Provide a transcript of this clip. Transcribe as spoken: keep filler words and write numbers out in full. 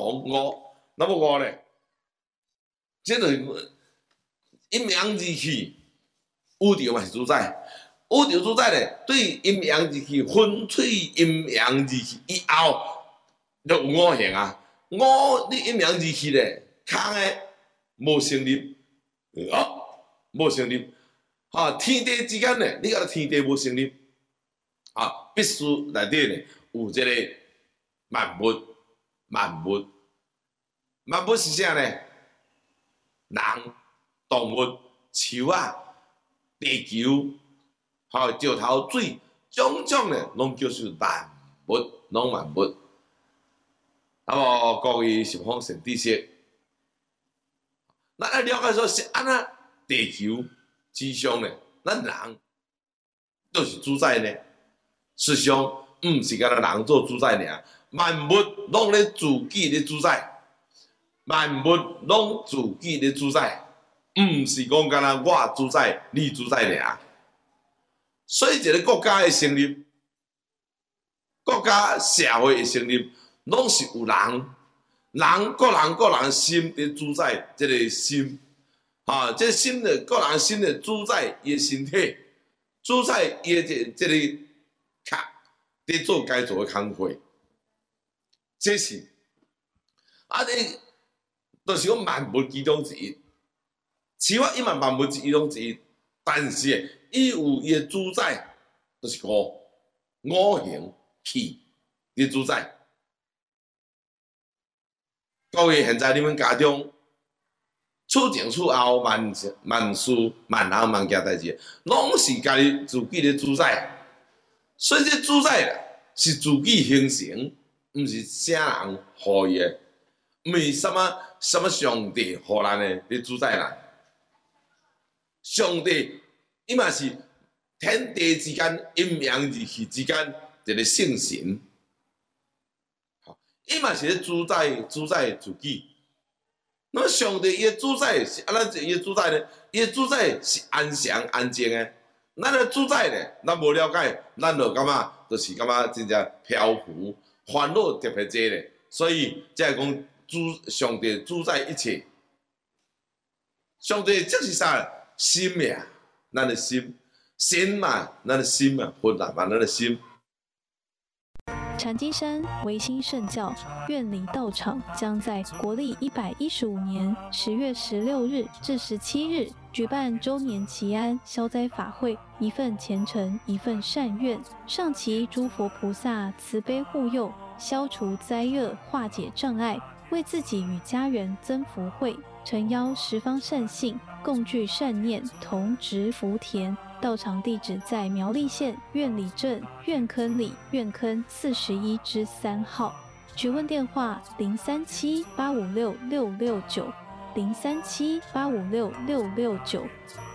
龙五，那么五咧，这就是阴阳之气，宇宙嘛是主宰。宇宙主宰咧，对阴阳之气分萃阴阳之气以后，就有五行啊。五你阴阳之气咧，空诶无成立，啊，无成立。哈、啊，天地之间咧，你讲天地无成立，啊，必须内底咧有这个万物，万物，万物是啥呢？人、动物、树啊、地球。好，石头、水，种种咧，拢叫做万物，拢万物。那么各位是方神知识，咱来了解说是安那地球之上咧，咱人都是主宰呢。实际上，毋是干那人做主宰尔，万物拢咧自己咧主宰，万物拢自己咧主宰，毋是讲干那我主宰，你主宰尔。所以，一个国家的成立，国家社会的成立，拢是有人，人个人个人心伫主宰这个心，啊，这个心的个人心的主宰伊的身体，主宰伊的这这个卡，伫做该做的工作，这是啊，你就是讲万物其中之一，其他一万万物其中之一，但是。伊有伊的主宰，就是五五行气的主宰。各位现在你们家中厝前厝后万万事万行万件代志，拢是家己自己的主宰。所以这主宰啦是自己形成，毋是啥人予伊的，毋是什么什么上帝予咱的咧主宰咱。上帝。伊嘛是天地之间、阴阳日气之间一个圣神，伊嘛是咧主宰主宰自己。那么上帝伊的主宰是安怎伊的主宰呢？伊的主宰是安详安静的。咱的主宰呢，咱无了解，咱就感觉就是感觉真正漂浮，烦恼特别多咧。所以才会讲主上帝主宰一切。上帝这是啥？心呀！咱的心，心嘛，咱的心嘛，混乱嘛，咱的心。 禅机山维新圣教院里道场将在国历一百一十五年十月十六日至十七日举办周年祈安消灾法会，一份虔诚，一份善愿，上祈诸佛菩萨慈悲护佑，消除灾厄，化解障碍，为自己与家人增福慧。诚邀十方善信共聚善念，同植福田。道场地址在苗栗县苑里镇苑坑里苑坑四十一之三号。询问电话：零三七八五六六六九，零三七八五六六六九。